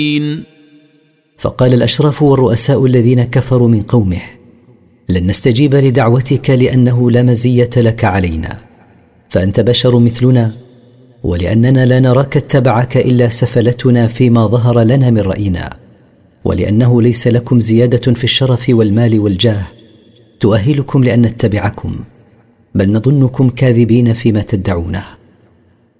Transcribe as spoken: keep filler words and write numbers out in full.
فقال الأشراف والرؤساء الذين كفروا من قومه: لن نستجيب لدعوتك لأنه لا مزية لك علينا، فأنت بشر مثلنا، ولأننا لا نراك اتبعك إلا سفلتنا فيما ظهر لنا من رأينا، ولأنه ليس لكم زيادة في الشرف والمال والجاه تؤهلكم لأن نتبعكم، بل نظنكم كاذبين فيما تدعونه.